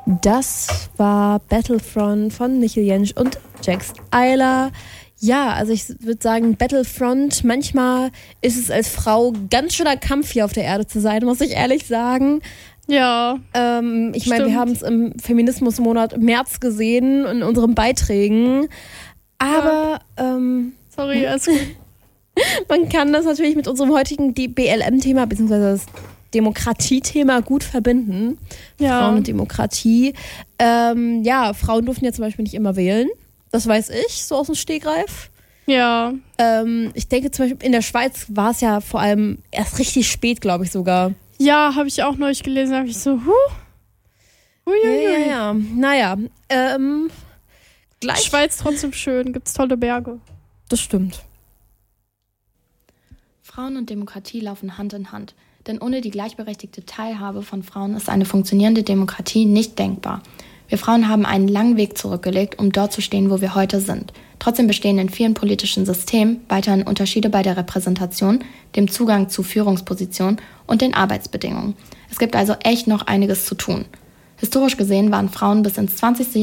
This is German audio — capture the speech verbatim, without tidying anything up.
Das war Battlefront von Michael Jentsch und Jax Eiler. Ja, also ich würde sagen, Battlefront, manchmal ist es als Frau ganz schöner Kampf hier auf der Erde zu sein, muss ich ehrlich sagen. Ja. Ähm, ich meine, wir haben es im Feminismusmonat März gesehen in unseren Beiträgen. Aber ja. ähm, sorry, alles gut. Man kann das natürlich mit unserem heutigen B L M-Thema beziehungsweise das Demokratie-Thema gut verbinden. Ja. Frauen und Demokratie. Ähm, ja, Frauen durften ja zum Beispiel nicht immer wählen. Das weiß ich, so aus dem Stegreif. Ja. Ähm, ich denke zum Beispiel, in der Schweiz war es ja vor allem erst richtig spät, glaube ich sogar. Ja, habe ich auch neulich gelesen. Da habe ich so, huh. Hui, ja, hui. ja, ja. Naja, ähm, gleich. Schweiz trotzdem schön, gibt's tolle Berge. Das stimmt. Frauen und Demokratie laufen Hand in Hand. Denn ohne die gleichberechtigte Teilhabe von Frauen ist eine funktionierende Demokratie nicht denkbar. Wir Frauen haben einen langen Weg zurückgelegt, um dort zu stehen, wo wir heute sind. Trotzdem bestehen in vielen politischen Systemen weiterhin Unterschiede bei der Repräsentation, dem Zugang zu Führungspositionen und den Arbeitsbedingungen. Es gibt also echt noch einiges zu tun. Historisch gesehen waren Frauen bis ins zwanzigste